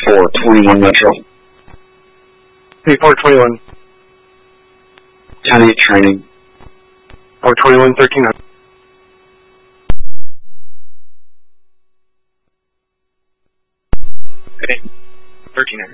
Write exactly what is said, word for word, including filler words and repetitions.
four twenty-one Metro. three four twenty-one. ten eight training. four twenty-one, thirteen hundred. Okay. thirteen hundred.